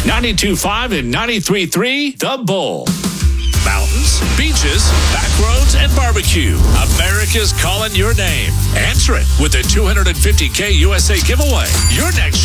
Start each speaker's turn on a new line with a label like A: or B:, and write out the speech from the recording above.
A: 92.5 and 93.3 The Bull. Mountains, beaches, back roads, and barbecue. America's calling your name. Answer it with the $250K USA giveaway. Your next